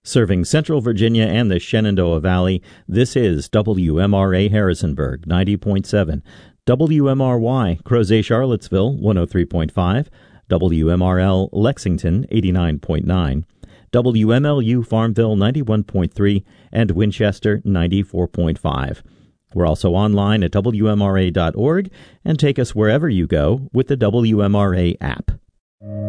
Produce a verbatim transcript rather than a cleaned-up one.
Serving Central Virginia and the Shenandoah Valley, this is W M R A Harrisonburg, ninety point seven, W M R Y Crozet Charlottesville, one oh three point five, W M R L Lexington, eighty-nine point nine, W M L U Farmville, ninety-one point three, and Winchester, ninety-four point five. We're also online at W M R A dot org and take us wherever you go with the W M R A app.